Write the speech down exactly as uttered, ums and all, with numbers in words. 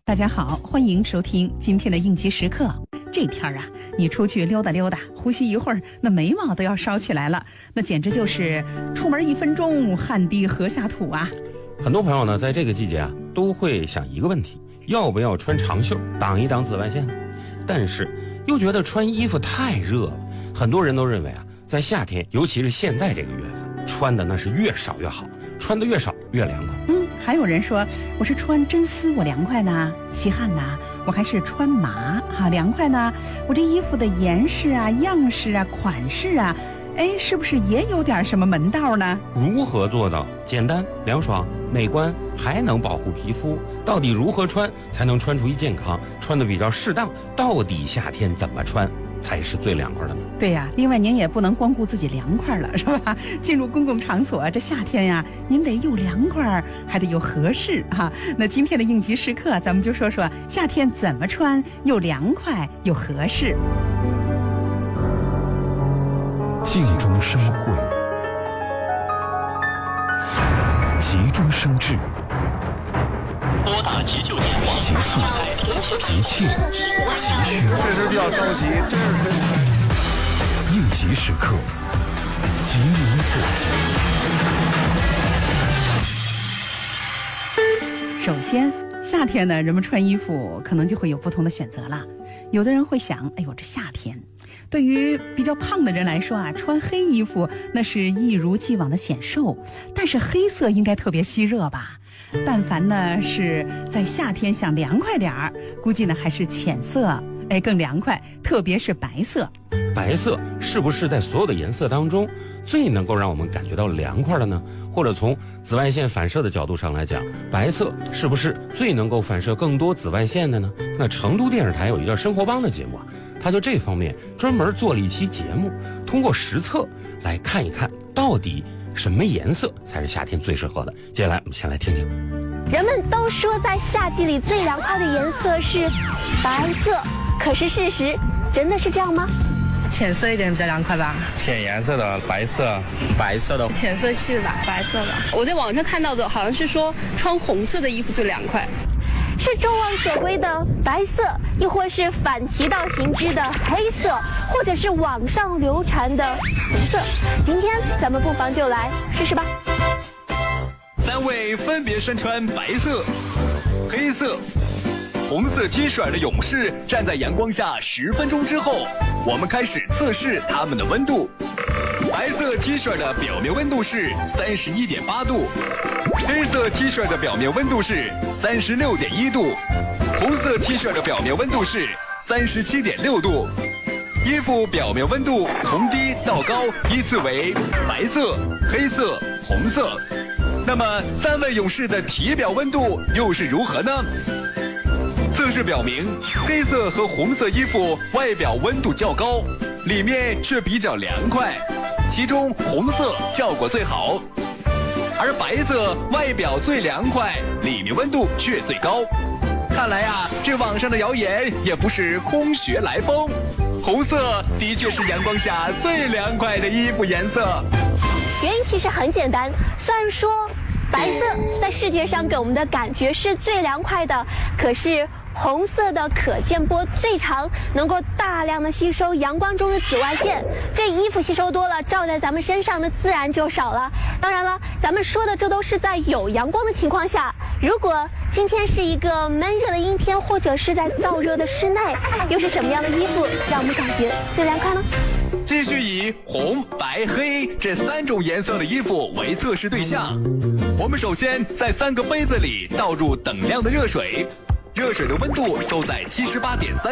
大家好，欢迎收听今天的应急时刻。这天啊，你出去溜达溜达，呼吸一会儿，那眉毛都要烧起来了，那简直就是出门一分钟，汗滴禾下土啊。 很多朋友呢，在这个季节啊，都会想一个问题：要不要穿长袖挡一挡紫外线呢？但是又觉得穿衣服太热了。很多人都认为啊，在夏天，尤其是现在这个月份，穿的那是越少越好，穿的越少越凉快。 嗯，还有人说，我是穿真丝我凉快呢，吸汗呢，我还是穿麻哈凉快呢，我这衣服的颜式啊、样式啊、款式啊，哎，是不是也有点什么门道呢？ 如何做到简单、凉爽、美观，还能保护皮肤？到底如何穿才能穿出一健康，穿的比较适当？到底夏天怎么穿才是最凉快的呢？ 对呀、啊，另外您也不能光顾自己凉快了，是吧？进入公共场所，这夏天呀，您得又凉快，还得又合适哈。那今天的应急时刻，咱们就说说夏天怎么穿又凉快又合适。 静中生慧，急中生智， 拨打急救电话， 急速、急切、急需， 确实比较着急，真是。 应急时刻，急民所急。 首先，夏天呢，人们穿衣服可能就会有不同的选择了。有的人会想，哎呦，这夏天，对于比较胖的人来说啊，穿黑衣服那是一如既往的显瘦，但是黑色应该特别吸热吧？但凡呢是在夏天想凉快点儿，估计呢还是浅色，哎，更凉快，特别是白色。 白色是不是在所有的颜色当中最能够让我们感觉到凉快的呢？或者从紫外线反射的角度上来讲，白色是不是最能够反射更多紫外线的呢？那成都电视台有一个叫生活帮的节目啊，他就这方面专门做了一期节目，通过实测来看一看到底什么颜色才是夏天最适合的。接下来我们先来听听。 人们都说在夏季里最凉快的颜色是白色，可是事实真的是这样吗？ 浅色一点比较凉快吧。 浅颜色的白色， 白色的浅色系吧，白色的。我在网上看到的好像是说穿红色的衣服最凉快。 是众望所归的白色，亦或是反其道行之的黑色，或者是网上流传的红色？今天咱们不妨就来试试吧。 三位分别身穿白色、黑色、红色 T 恤的勇士站在阳光下十分钟之后，我们开始测试他们的温度。白色 T 恤的表面温度是三十一点八度，黑色 T 恤的表面温度是三十六点一度，红色 T 恤的表面温度是三十七点六度。衣服表面温度从低到高依次为白色、黑色、红色。那么三位勇士的体表温度又是如何呢？测试表明，黑色和红色衣服外表温度较高，里面却比较凉快，其中红色效果最好，而白色外表最凉快，里面温度却最高。看来啊，这网上的谣言也不是空穴来风，红色的确是阳光下最凉快的衣服颜色。 原因其实很简单，虽然说白色在视觉上给我们的感觉是最凉快的，可是红色的可见波最长，能够大量的吸收阳光中的紫外线，这衣服吸收多了，照在咱们身上的自然就少了。当然了，咱们说的这都是在有阳光的情况下，如果今天是一个闷热的阴天，或者是在燥热的室内，又是什么样的衣服让我们感觉最凉快呢？ 继续以红、白、黑这三种颜色的衣服为测试对象。我们首先在三个杯子里倒入等量的热水，热水的温度都在七十八点三